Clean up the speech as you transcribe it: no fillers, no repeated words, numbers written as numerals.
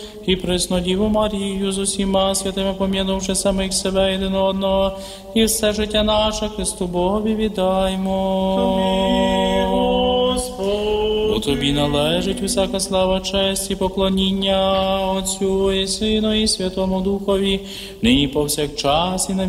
І пресну Діву Марію з усіма святими пом'янувши самих себе один одного, і все життя наше Христу Богові віддаймо. Бо Тобі належить усяка слава, честь і поклоніння Отцю і Сину і Святому Духові, нині повсякчас і на